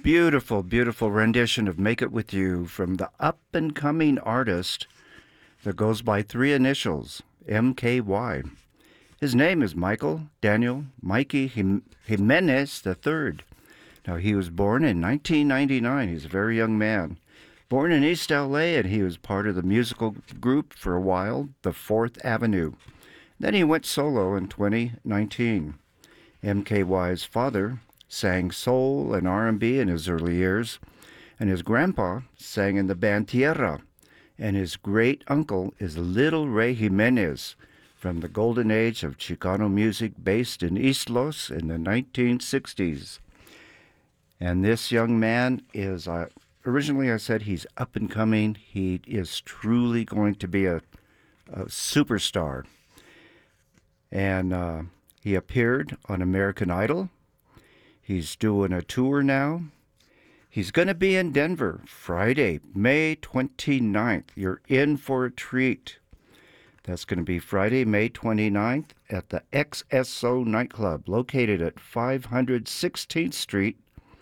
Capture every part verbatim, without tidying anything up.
Beautiful, beautiful rendition of Make It With You from the up and coming artist that goes by three initials, M K Y. His name is Michael Daniel Mikey Jim- Jimenez the third. Now, he was born in nineteen ninety-nine. He's a very young man. Born in East L A, and he was part of the musical group for a while, the Fourth Avenue. Then he went solo in twenty nineteen. M K Y's father sang soul and R and B in his early years, and his grandpa sang in the band Tierra, and his great-uncle is Little Ray Jimenez from the golden age of Chicano music based in East Los in the nineteen sixties. And this young man is, uh, originally I said he's up and coming. He is truly going to be a, a superstar. And uh, he appeared on American Idol. He's doing a tour now. He's going to be in Denver Friday, May twenty-ninth. You're in for a treat. That's going to be Friday, May twenty-ninth at the X S O nightclub located at five hundred sixteenth Street,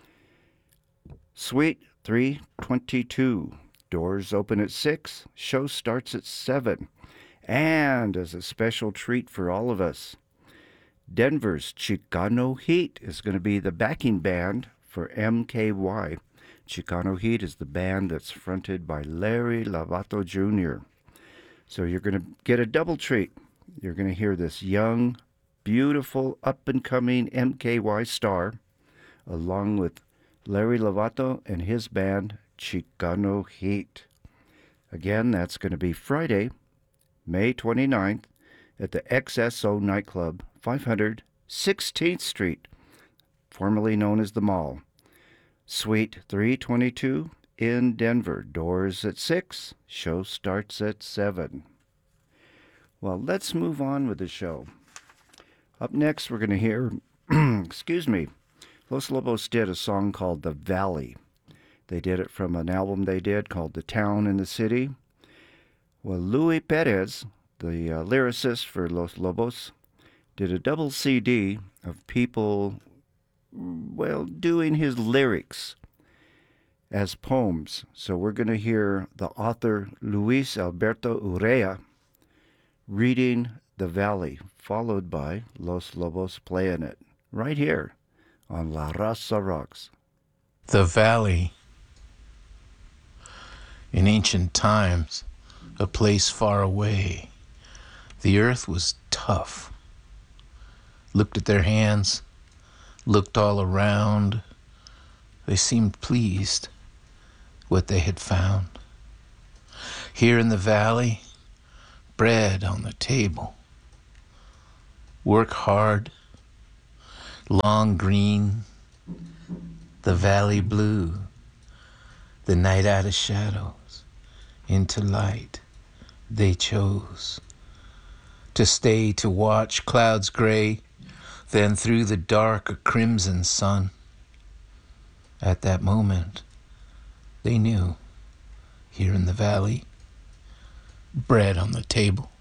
Suite three twenty-two. Doors open at six. Show starts at seven. And as a special treat for all of us, Denver's Chicano Heat is going to be the backing band for M K Y. Chicano Heat is the band that's fronted by Larry Lovato Junior So you're going to get a double treat. You're going to hear this young, beautiful, up-and-coming M K Y star, along with Larry Lovato and his band, Chicano Heat. Again, that's going to be Friday, May twenty-ninth, at the X S O nightclub, five hundred sixteenth Street, formerly known as the Mall, Suite three twenty-two in Denver. Doors at six, show starts at seven. Well, let's move on with the show. Up next, we're going to hear, excuse me, Los Lobos did a song called The Valley. They did it from an album they did called The Town and the City. Well, Louis Perez, the uh, lyricist for Los Lobos, did a double C D of people, well, doing his lyrics as poems. So we're going to hear the author Luis Alberto Urrea reading The Valley, followed by Los Lobos playing it right here on La Raza Rocks. The Valley. In ancient times, a place far away, the earth was tough. Looked at their hands, looked all around. They seemed pleased what they had found. Here in the valley, bread on the table. Work hard, long green, the valley blue, the night out of shadows into light. They chose to stay to watch clouds gray, then through the dark a crimson sun. At that moment, they knew, here in the valley, bread on the table.